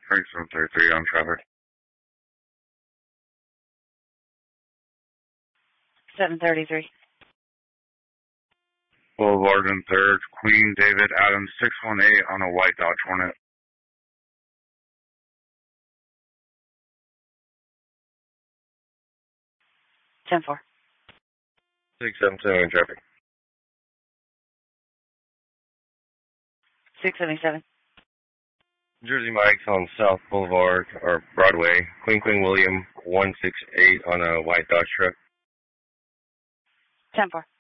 Frank 733 on traffic. 733. Boulevard and 3rd, Queen David Adams 618 on a white Dodge Hornet. 10-4. 677 in traffic. 677. Jersey Mike's on South Boulevard, or Broadway. Queen William 168 on a white Dodge truck. 10-4.